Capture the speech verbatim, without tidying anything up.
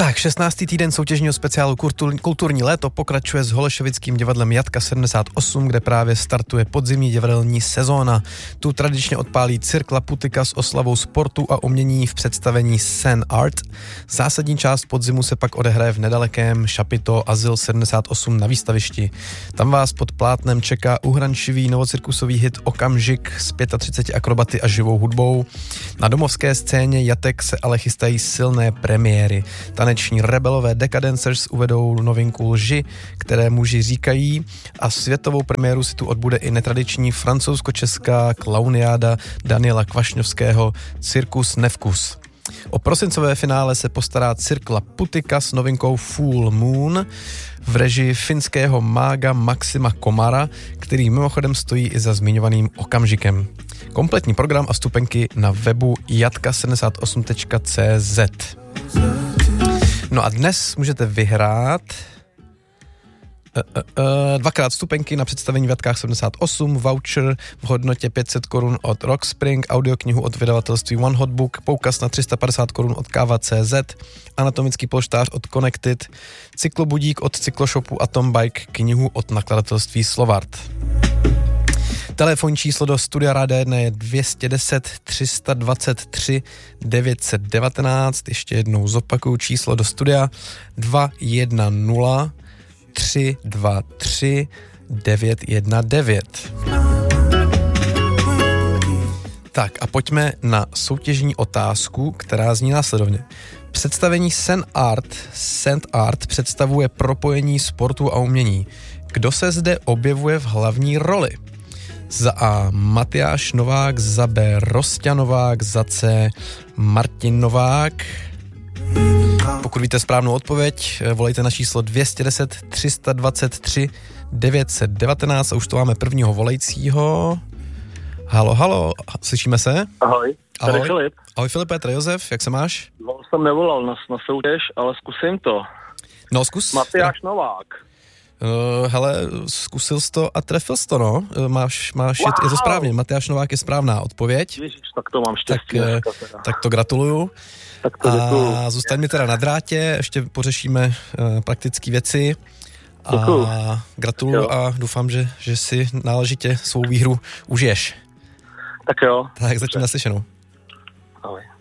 Tak, šestnáctý týden soutěžního speciálu Kultur, Kulturní léto pokračuje s holešovickým divadlem Jatka sedmdesát osm, kde právě startuje podzimní divadelní sezóna. Tu tradičně odpálí Cirk Laputika s oslavou sportu a umění v představení Sen Art. Zásadní část podzimu se pak odehraje v nedalekém Šapito Azyl sedmdesát osm na výstavišti. Tam vás pod plátnem čeká uhrančivý novocirkusový hit Okamžik s třiceti pěti akrobaty a živou hudbou. Na domovské scéně Jatek se ale chystají silné premiéry. Taneční rebelové Decadencers uvedou novinku Lži, které muži říkají, a světovou premiéru si tu odbude i netradiční francouzsko-česká klauniáda Daniela Kvašňovského Cirkus Nevkus. O prosincové finále se postará Cirk Laputika s novinkou Full Moon v režii finského mága Maxima Komara, který mimochodem stojí i za zmiňovaným Okamžikem. Kompletní program a vstupenky na webu jatka sedmdesát osm tečka cé zet. No a dnes můžete vyhrát uh, uh, uh, dvakrát vstupenky na představení v Jatkách sedmdesát osm, voucher v hodnotě pět set korun od Rockspring, audioknihu od vydavatelství One Hot Book, poukaz na tři sta padesát korun od káva tečka cé zet, anatomický polštář od Connected, cyklobudík od cykloshopu Atom Bike, knihu od nakladatelství Slovart. Telefonní číslo do studia Rádia jedna je dvě stě deset tři sta dvacet tři devět set devatenáct. Ještě jednou zopakuju číslo do studia dva jedna nula tři dva tři devět jedna devět. Tak a pojďme na soutěžní otázku, která zní následovně. Představení Sen Art, Sen Art představuje propojení sportu a umění. Kdo se zde objevuje v hlavní roli? Za A Matyáš Novák, za B Rosťa Novák, za C Martin Novák. Pokud víte správnou odpověď, volejte na číslo dvě stě deset tři sta dvacet tři devět set devatenáct a už to máme prvního volajícího. Halo, halo, slyšíme se? Ahoj, tady Ahoj. Filip. Ahoj Filipe, tady Josef, jak se máš? No, jsem nevolal na, na soutěž, ale zkusím to. No zkus. Matyáš Novák. Uh, hele, zkusil jsi to a trefil jsi to, no. Uh, máš, máš, wow. je, je to správně, Matyáš Novák je správná odpověď. Ježiš, tak to mám štěstí. Tak, dneska teda. tak to gratuluju. Tak to děkuju. A zůstaň mi teda na drátě, ještě pořešíme uh, praktické věci. A Děkuju. gratuluju a doufám, že, že si náležitě svou výhru užiješ. Tak jo. Tak zatím naslyšenou. Ahoj.